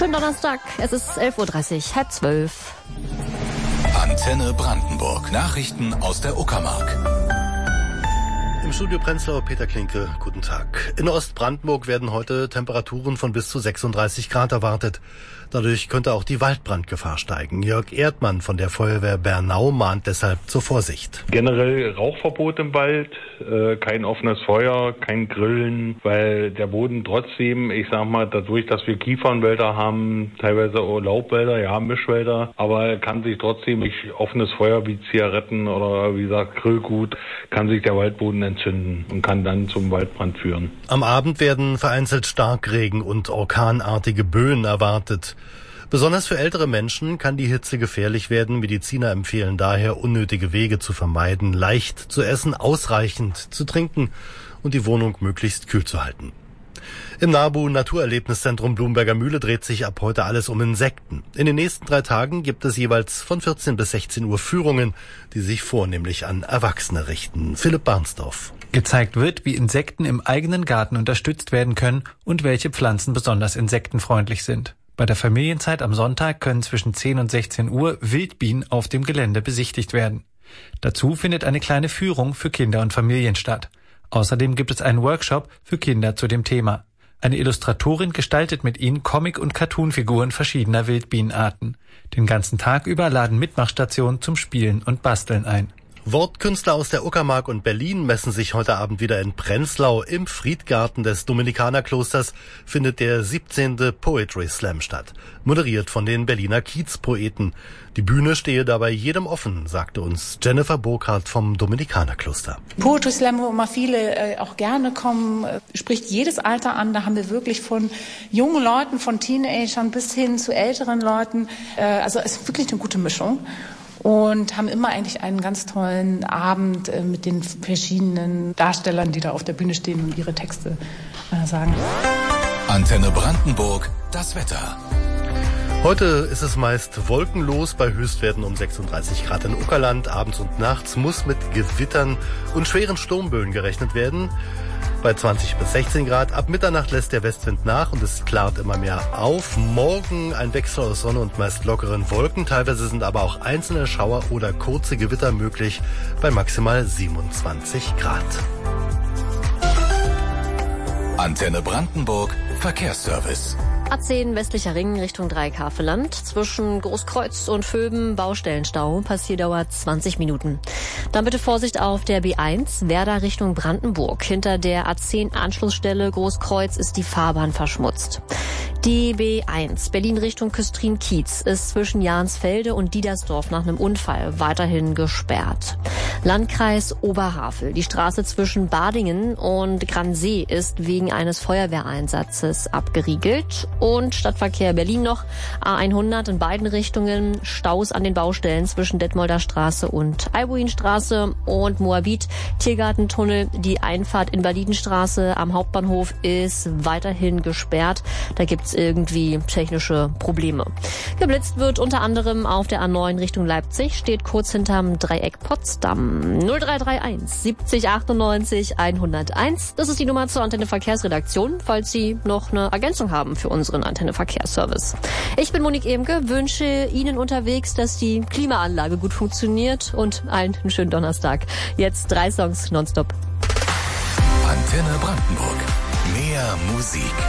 Schönen Donnerstag, es ist 11.30 Uhr, 11:30. Antenne Brandenburg. Nachrichten aus der Uckermark. Im Studio Prenzlau, Peter Klinke, guten Tag. In Ostbrandenburg werden heute Temperaturen von bis zu 36 Grad erwartet. Dadurch könnte auch die Waldbrandgefahr steigen. Jörg Erdmann von der Feuerwehr Bernau mahnt deshalb zur Vorsicht. Generell Rauchverbot im Wald, kein offenes Feuer, kein Grillen, weil der Boden trotzdem, dadurch, dass wir Kiefernwälder haben, teilweise auch Laubwälder, ja, Mischwälder, aber kann sich trotzdem durch offenes Feuer wie Zigaretten oder wie gesagt Grillgut, kann sich der Waldboden entzünden und kann dann zum Waldbrand führen. Am Abend werden vereinzelt Starkregen und orkanartige Böen erwartet. Besonders für ältere Menschen kann die Hitze gefährlich werden. Mediziner empfehlen daher, unnötige Wege zu vermeiden, leicht zu essen, ausreichend zu trinken und die Wohnung möglichst kühl zu halten. Im NABU Naturerlebniszentrum Blumberger Mühle dreht sich ab heute alles um Insekten. In den nächsten 3 Tagen gibt es jeweils von 14 bis 16 Uhr Führungen, die sich vornehmlich an Erwachsene richten. Philipp Barnsdorf. Gezeigt wird, wie Insekten im eigenen Garten unterstützt werden können und welche Pflanzen besonders insektenfreundlich sind. Bei der Familienzeit am Sonntag können zwischen 10 und 16 Uhr Wildbienen auf dem Gelände besichtigt werden. Dazu findet eine kleine Führung für Kinder und Familien statt. Außerdem gibt es einen Workshop für Kinder zu dem Thema. Eine Illustratorin gestaltet mit ihnen Comic- und Cartoonfiguren verschiedener Wildbienenarten. Den ganzen Tag über laden Mitmachstationen zum Spielen und Basteln ein. Wortkünstler aus der Uckermark und Berlin messen sich heute Abend wieder in Prenzlau. Im Friedgarten des Dominikanerklosters findet der 17. Poetry Slam statt, moderiert von den Berliner Kiezpoeten. Die Bühne stehe dabei jedem offen, sagte uns Jennifer Burkhardt vom Dominikanerkloster. Poetry Slam, wo immer viele auch gerne kommen, spricht jedes Alter an. Da haben wir wirklich von jungen Leuten, von Teenagern bis hin zu älteren Leuten. Also es ist wirklich eine gute Mischung. Und haben immer eigentlich einen ganz tollen Abend mit den verschiedenen Darstellern, die da auf der Bühne stehen und ihre Texte sagen. Antenne Brandenburg, das Wetter. Heute ist es meist wolkenlos bei Höchstwerten um 36 Grad in Uckerland. Abends und nachts muss mit Gewittern und schweren Sturmböen gerechnet werden. Bei 20 bis 16 Grad. Ab Mitternacht lässt der Westwind nach und es klart immer mehr auf. Morgen ein Wechsel aus Sonne und meist lockeren Wolken. Teilweise sind aber auch einzelne Schauer oder kurze Gewitter möglich bei maximal 27 Grad. Antenne Brandenburg, Verkehrsservice. A10 westlicher Ring Richtung Dreieckhaveland. Zwischen Großkreuz und Vöben Baustellenstau. Passierdauer 20 Minuten. Dann bitte Vorsicht auf der B1 Werder Richtung Brandenburg. Hinter der A10 Anschlussstelle Großkreuz ist die Fahrbahn verschmutzt. Die B1 Berlin Richtung Küstrin-Kiez ist zwischen Jahnsfelde und Diedersdorf nach einem Unfall weiterhin gesperrt. Landkreis Oberhavel. Die Straße zwischen Badingen und Gransee ist wegen eines Feuerwehreinsatzes abgeriegelt. Und Stadtverkehr Berlin noch. A100 in beiden Richtungen. Staus an den Baustellen zwischen Detmolder Straße und Albuinstraße und Moabit. Tiergartentunnel. Die Einfahrt Invalidenstraße am Hauptbahnhof ist weiterhin gesperrt. Da gibt's irgendwie technische Probleme. Geblitzt wird unter anderem auf der A9 Richtung Leipzig. Steht kurz hinterm Dreieck Potsdam. 0331 70 98 101. Das ist die Nummer zur Antenne Verkehrsredaktion, falls Sie noch eine Ergänzung haben für unseren Antenne Verkehrsservice. Ich bin Monique Emke, wünsche Ihnen unterwegs, dass die Klimaanlage gut funktioniert und allen einen schönen Donnerstag. Jetzt 3 Songs nonstop. Antenne Brandenburg. Mehr Musik.